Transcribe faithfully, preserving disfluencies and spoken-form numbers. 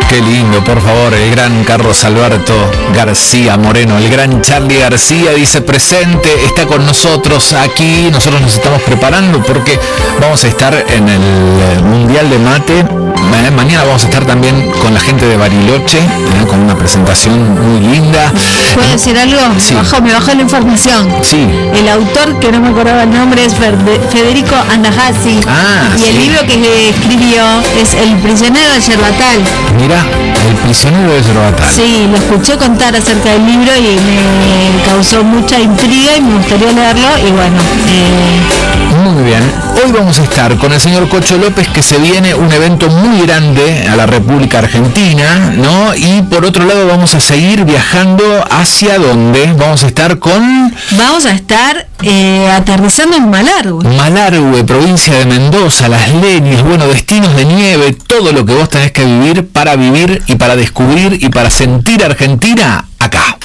Qué lindo, por favor, el gran Carlos Alberto García Moreno, el gran Charly García dice presente, está con nosotros aquí. Nosotros nos estamos preparando porque vamos a estar en el Mundial de Mate. Eh, mañana vamos a estar también con la gente de Bariloche, eh, con una presentación muy linda. ¿Puedo decir algo? Sí. Me bajó, me bajó la información. Sí. El autor, que no me acordaba el nombre, es Federico Andajasi. Ah, y el sí. libro que escribió es El prisionero de Yerbatal. Mira, El prisionero de Yerbatal. Sí, lo escuché contar acerca del libro y me causó mucha intriga y me gustaría leerlo. Y bueno, eh... muy bien. Hoy vamos a estar con el señor Cocho López, que se viene un evento muy grande a la República Argentina, ¿no? Y por otro lado vamos a seguir viajando hacia dónde. Vamos a estar con... Vamos a estar eh, aterrizando en Malargüe. Malargüe, provincia de Mendoza, Las Leñas, bueno, destinos de nieve, todo lo que vos tenés que vivir para vivir y para descubrir y para sentir Argentina acá.